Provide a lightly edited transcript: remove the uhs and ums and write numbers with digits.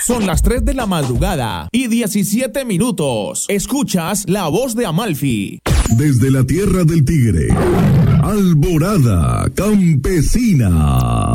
Son las 3 de la madrugada y 17 minutos. Escuchas la voz de Amalfi. Desde la tierra del tigre, Alborada Campesina.